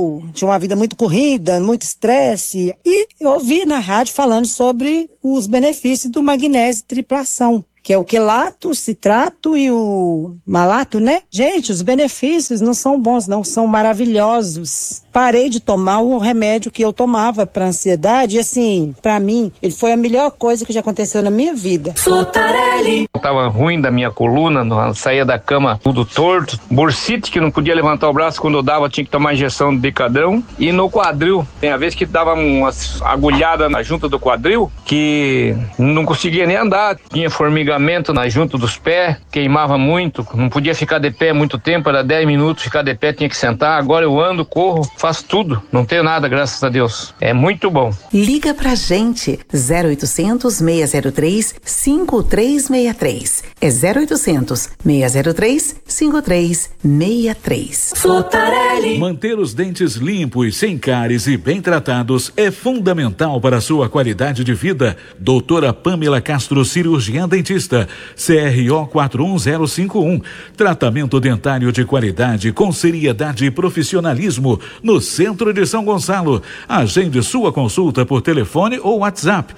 eu tinha uma vida muito corrida, muito estresse, e eu ouvi na rádio falando sobre os benefícios do magnésio triplação, que é o quelato, o citrato e o malato, né? Gente, os benefícios não são bons, não, são maravilhosos. Parei de tomar o remédio que eu tomava para ansiedade e, assim, para mim, ele foi a melhor coisa que já aconteceu na minha vida. Flotarelli. Tava ruim da minha coluna, saía da cama tudo torto, bursite, que não podia levantar o braço quando eu dava, tinha que tomar injeção de decadrão, e no quadril, tem a vez que dava umas agulhadas na junta do quadril, que não conseguia nem andar, tinha formigamento na junta dos pés, queimava muito, não podia ficar de pé muito tempo, era 10 minutos ficar de pé, tinha que sentar. Agora eu ando, corro, faço tudo, não tenho nada, graças a Deus. É muito bom. Liga pra gente, 0800 603 5363. É 0800 603 5363. Flotarelli. Manter os dentes limpos, sem cáries e bem tratados é fundamental para a sua qualidade de vida. Doutora Pamela Castro, cirurgiã dentista, CRO 41051. Tratamento dentário de qualidade com seriedade e profissionalismo no centro de São Gonçalo. Agende sua consulta por telefone ou WhatsApp.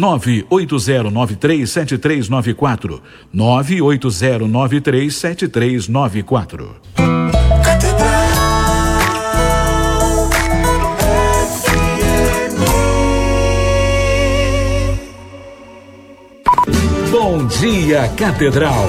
980937394. 980937394. Bom dia, Catedral.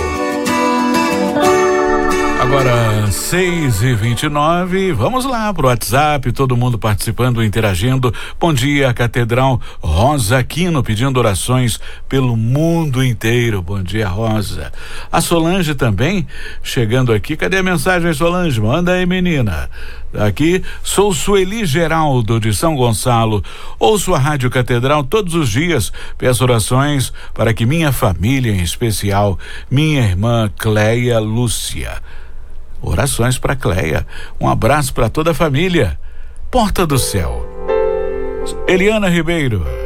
Agora 6h29, vamos lá pro WhatsApp, todo mundo participando, interagindo. Bom dia, Catedral. Rosa Aquino pedindo orações pelo mundo inteiro. Bom dia, Rosa. A Solange também chegando aqui. Cadê a mensagem, Solange? Manda aí, menina. Aqui, sou Sueli Geraldo de São Gonçalo. Ouço a Rádio Catedral todos os dias. Peço orações para que minha família, em especial minha irmã Cleia Lúcia. Orações para Cleia. Um abraço para toda a família. Porta do Céu. Eliana Ribeiro.